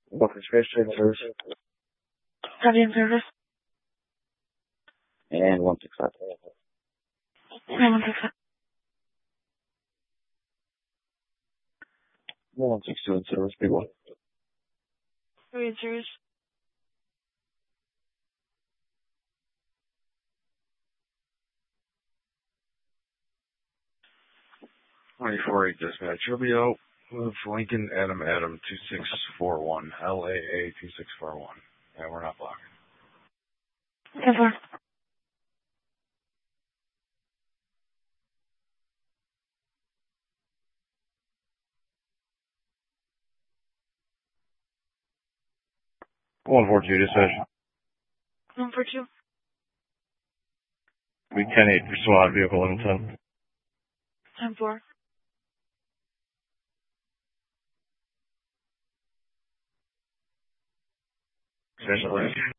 Welcome to Space Trading Service. Copy in service. And 165. 165. 162 in service, big one. 3 in service. Twenty-four 8 dispatch. Rubio with Lincoln Adam 2641. LAA 2641. Yeah, we're not blocking. 10-4. One 4-2 dispatch. 142. We 10-8 for SWAT vehicle 1110. 10-4. Special